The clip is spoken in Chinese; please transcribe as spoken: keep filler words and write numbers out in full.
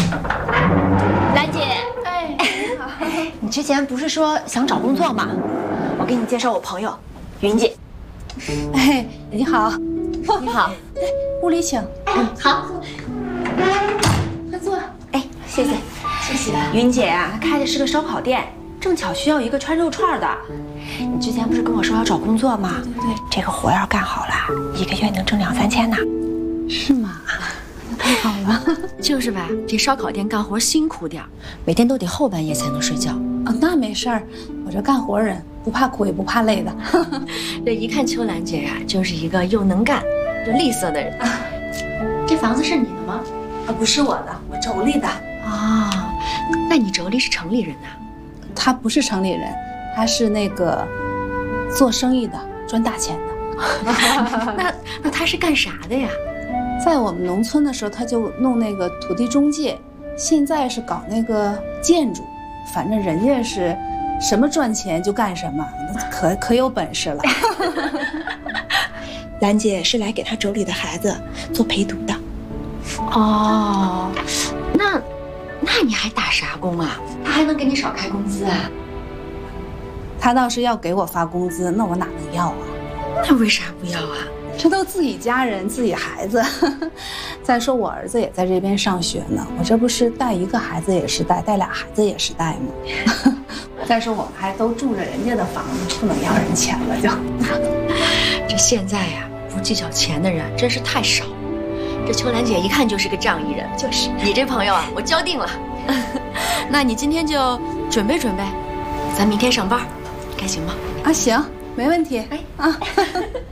兰姐， 哎，你好。 你之前不是说想找工作吗？我给你介绍我朋友云姐。 哎，你好。 你好， 屋里请。 嗯，好。 快坐。 哎，谢谢， 谢谢。 云姐啊，她开的是个烧烤店，正巧需要一个穿肉串的。你之前不是跟我说要找工作吗？ 对对。 这个活要干好了，一个月能挣两三千呢。 是吗？那太好了。 就是吧，这烧烤店干活辛苦点，每天都得后半夜才能睡觉。 啊，那没事儿，我这干活人不怕苦也不怕累的。 这一看秋兰姐呀、啊，就是一个又能干又利索的人。啊、这房子是你的吗？ 啊，不是我的，我妯娌的。 啊、哦，那你妯娌是城里人呐？ 他不是城里人，他是那个做生意的，赚大钱的。 那那他是干啥的呀？ 在我们农村的时候，他就弄那个土地中介，现在是搞那个建筑，反正人家是什么赚钱就干什么，可可有本事了。 兰姐是来给她妯娌的孩子做陪读的。 哦，那那你还打啥工啊？他还能给你少开工资啊？ 他倒是要给我发工资，那我哪能要啊？ 那为啥不要啊？ 这都自己家人，自己孩子。再说我儿子也在这边上学呢，我这不是带一个孩子也是带，带俩孩子也是带吗？再说我们还都住着人家的房子，不能要人钱了就。 这现在呀、啊，不计较钱的人真是太少了。这秋兰姐一看就是个仗义人，就是你这朋友啊，我交定了。那你今天就准备准备，咱明天上班，该行吗？ 啊，行，没问题。哎啊。